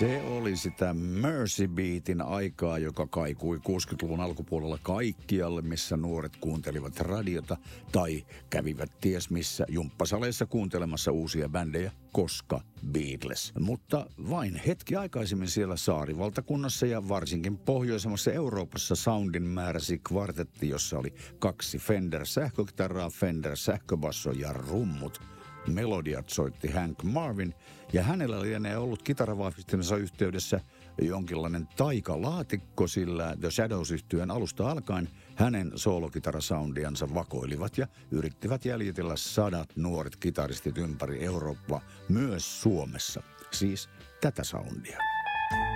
Se oli sitä Mercy Beatin aikaa, joka kaikui 60-luvun alkupuolella kaikkialle, missä nuoret kuuntelivat radiota tai kävivät ties missä jumppasaleissa kuuntelemassa uusia bändejä, koska Beatles. Mutta vain hetki aikaisemmin siellä saarivaltakunnassa ja varsinkin pohjoisemmassa Euroopassa soundin määräsi kvartetti, jossa oli 2 Fender-sähkökitaraa, Fender-sähköbasso ja rummut. Melodiat soitti Hank Marvin, ja hänellä lienee ollut kitaravahvistinsa yhteydessä jonkinlainen taikalaatikko, sillä The Shadows-yhtyeen alusta alkaen hänen soolokitarasoundiansa vakoilivat ja yrittivät jäljitellä 100 nuoret kitaristit ympäri Eurooppaa, myös Suomessa. Siis tätä soundia.